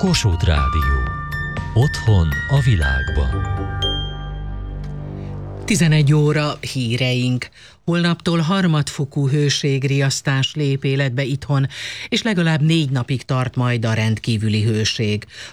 Kossuth Rádió. Otthon a világban. 11 óra híreink. Holnaptól harmadfokú hőségriasztás lép életbe itthon, és legalább 4 napig tart majd a rendkívüli hőség.